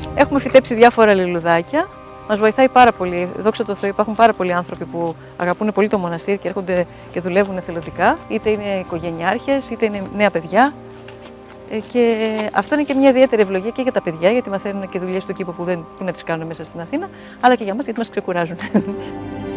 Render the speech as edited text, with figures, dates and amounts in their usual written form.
Έχουμε φυτέψει διάφορα λιλουδάκια. Μας βοηθάει πάρα πολύ. Δόξα τω Θεώ, υπάρχουν πάρα πολλοί άνθρωποι που αγαπούν πολύ το μοναστήρι και έρχονται και δουλεύουν εθελοντικά. Είτε είναι οικογενειάρχες, είτε είναι νέα παιδιά. Και αυτό είναι και μια ιδιαίτερη ευλογία και για τα παιδιά, γιατί μαθαίνουν και δουλειές στον κήπο που να τις κάνουν μέσα στην Αθήνα, αλλά και για μας, γιατί μας ξεκουράζουν.